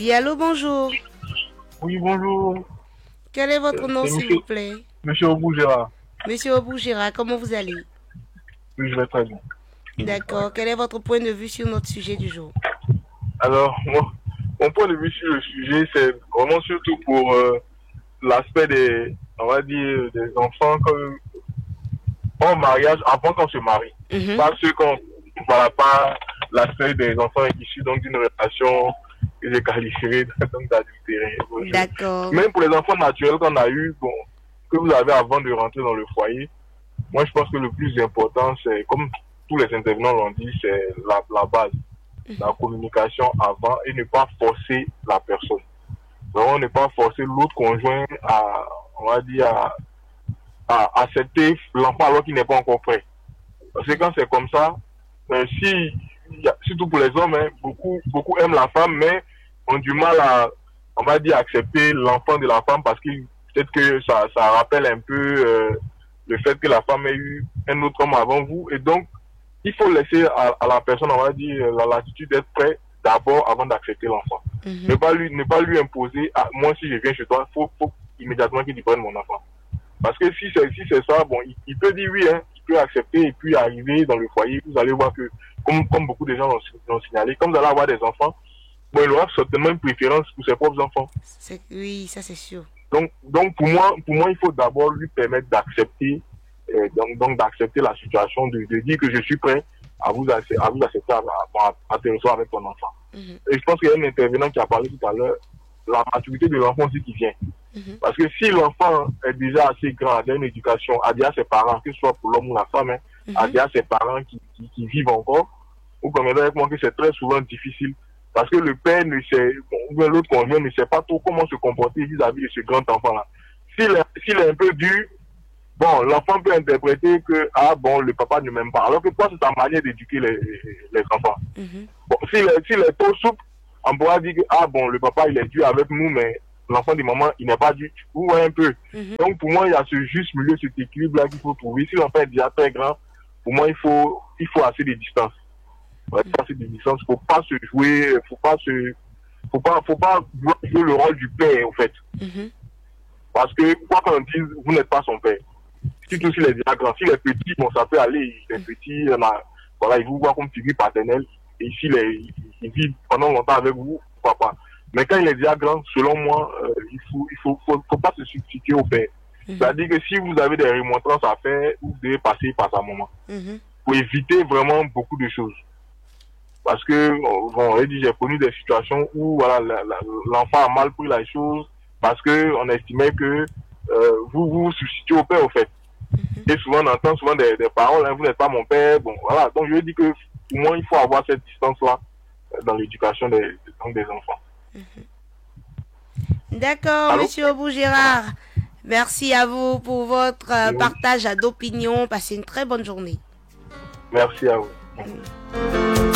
Oui, allô, bonjour. Oui, bonjour. Quel est votre nom, C'est s'il monsieur, vous plaît? monsieur Obougera. Monsieur Obougira, comment vous allez? Oui, je vais très bien. D'accord. Quel est votre point de vue sur notre sujet du jour? Alors, moi, mon point de vue sur le sujet, c'est vraiment surtout pour l'aspect des, on va dire, des enfants comme en mariage, avant qu'on se marie. Mhm. Pas ceux qu'on, voilà, pas l'aspect des enfants issus donc d'une relation que j'ai qualifiée donc d'adultère. D'accord. Même pour les enfants naturels qu'on a eu, bon, que vous avez avant de rentrer dans le foyer, moi je pense que le plus important, c'est, comme tous les intervenants l'ont dit, c'est la base, la communication avant et ne pas forcer la personne. Vraiment ne pas forcer l'autre conjoint à, on va dire, à accepter l'enfant alors qu'il n'est pas encore prêt. Parce que quand c'est comme ça, si, surtout pour les hommes, hein, beaucoup aiment la femme, mais ont du mal à, on va dire, accepter l'enfant de la femme parce que peut-être que ça rappelle un peu le fait que la femme ait eu un autre homme avant vous. Et donc, il faut laisser à la personne, on va dire, la latitude d'être prêt d'abord avant d'accepter l'enfant. Mhm. Ne pas lui imposer, ah, moi si je viens chez toi, faut immédiatement qu'il prenne mon enfant. Parce que si c'est ça, bon, il peut dire oui, hein, il peut accepter et puis arriver dans le foyer, vous allez voir que, comme beaucoup de gens l'ont signalé, comme vous allez avoir des enfants, bon, il aura certainement une préférence pour ses propres enfants. Oui, ça c'est sûr. Donc pour moi, il faut d'abord lui permettre d'accepter, donc d'accepter la situation, de dire que je suis prêt à vous accepter à te recevoir avec ton enfant. Mhm. Et je pense qu'il y a un intervenant qui a parlé tout à l'heure, la maturité de l'enfant aussi qui vient. Mhm. Parce que si l'enfant est déjà assez grand, a une éducation, a déjà ses parents, que ce soit pour l'homme ou la femme, hein, a Mhm. déjà ses parents qui vivent encore, vous conviendrez avec moi que c'est très souvent difficile. Parce que le père ne sait, ou bien l'autre conjoint ne sait pas trop comment se comporter vis-à-vis de ce grand enfant-là. S'il est un peu dur, bon, l'enfant peut interpréter que, ah bon, le papa ne m'aime pas. Alors que toi, c'est ta manière d'éduquer les enfants. Mhm. Bon, s'il est trop souple, on pourra dire que, ah bon, le papa, il est dur avec nous, mais l'enfant du moment, il n'est pas dur. Vous voyez un peu. Mhm. Donc, pour moi, il y a ce juste milieu, cet équilibre-là qu'il faut trouver. Si l'enfant est déjà très grand, pour moi, il faut assez de distance. Ouais, assez de distance. Faut pas se jouer, faut pas jouer le rôle du père, en fait. Mhm. Parce que, quoi qu'on dise, vous n'êtes pas son père. Surtout s'il est déjà grand. S'il est petit, bon, ça peut aller. Il est petit, voilà, il vous voit comme figure paternelle. Et il vit pendant longtemps avec vous, pourquoi pas. Mais quand il est déjà grand, selon moi, il faut pas se substituer au père. Mhm. C'est-à-dire que si vous avez des remontrances à faire, vous devez passer par sa maman. Mhm. Pour éviter vraiment beaucoup de choses. Parce que, bon, j'ai connu des situations où, voilà, l'enfant a mal pris la chose parce qu'on estimait que vous substituez au père, au fait. Et souvent, on entend souvent des paroles, hein, vous n'êtes pas mon père. Bon, voilà. Donc, je dis que pour moi, il faut avoir cette distance-là dans l'éducation des enfants. D'accord, Allô? monsieur Obougira. Merci à vous pour votre Oui. partage d'opinion. Passez une très bonne journée. Merci à vous.